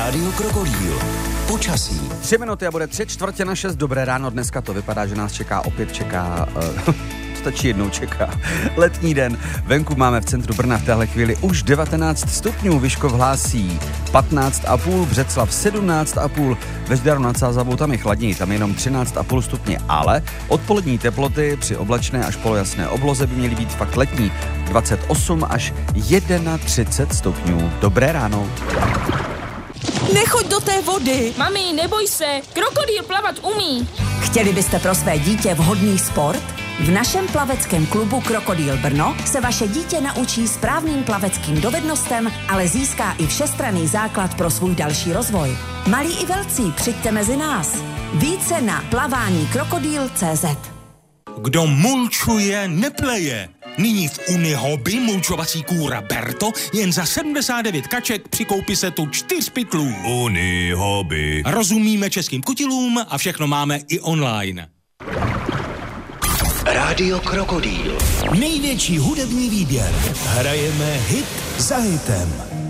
Rádio Krokodýl. Počasí. 3 minuty a bude 5:45. Dobré ráno, dneska to vypadá, že nás opět čeká stačí jednou čeká letní den. Venku máme v centru Brna v téhle chvíli už 19 stupňů, Vyškov hlásí 15,5, Břeclav 17,5, ve Žďáru nad Sázavou tam je chladněji, tam je jenom 13,5 stupně, ale odpolední teploty při oblačné až polojasné obloze by měly být fakt letní, 28 až 31 stupňů. Dobré ráno. Nechoď do té vody. Mami, neboj se, krokodýl plavat umí. Chtěli byste pro své dítě vhodný sport? V našem plaveckém klubu Krokodýl Brno se vaše dítě naučí správným plaveckým dovednostem, ale získá i všestranný základ pro svůj další rozvoj. Malí i velcí, přijďte mezi nás. Více na plavání-krokodýl.cz. Kdo mulčuje, nepleje. Nyní v Unihobby mulčovací kůra Berto jen za 79 kaček při koupi setu 4 pytlů. Unihobby. Rozumíme českým kutilům a všechno máme i online. Rádio Krokodýl. Největší hudební výběr. Hrajeme hit za hitem.